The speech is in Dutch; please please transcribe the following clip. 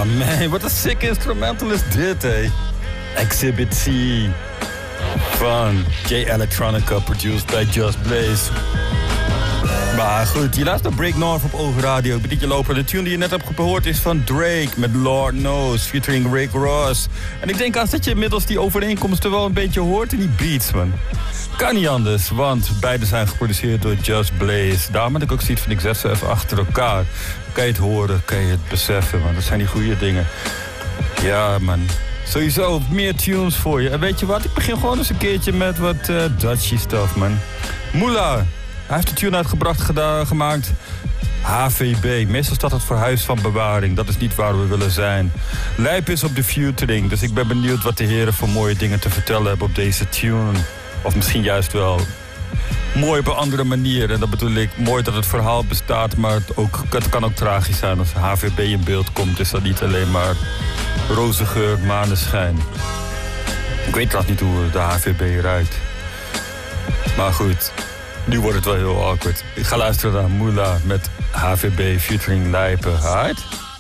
man, wat een sick instrumental is dit, hé. Exhibit C van J Electronica, produced by Just Blaze. Maar goed, je luistert naar Break North op Oog Radio. Ik ben Dietje Loper. De tune die je net hebt gehoord is van Drake met Lord Knows, featuring Rick Ross. En ik denk dat je inmiddels die overeenkomsten wel een beetje hoort in die beats, man. Kan niet anders, want beide zijn geproduceerd door Just Blaze. Daarom had ik ook zoiets van, ik zet ze even achter elkaar. Kan je het horen, kan je het beseffen, man. Dat zijn die goede dingen. Ja, man. Sowieso meer tunes voor je. En weet je wat, ik begin gewoon eens een keertje met wat Dutchy stuff, man. Moolah. Hij heeft een tune uitgebracht, gemaakt. HVB. Meestal staat het voor Huis van Bewaring. Dat is niet waar we willen zijn. Lijp is op de featuring. Dus ik ben benieuwd wat de heren voor mooie dingen te vertellen hebben op deze tune. Of misschien juist wel mooi op een andere manier. En dat bedoel ik, mooi dat het verhaal bestaat. Maar het kan ook tragisch zijn als HVB in beeld komt. Is dat niet alleen maar roze geur, maneschijn. Ik weet trouwens niet hoe de HVB ruikt. Maar goed, nu wordt het wel heel awkward. Ik ga luisteren naar Moolah met HVB featuring Lijpen. Alright?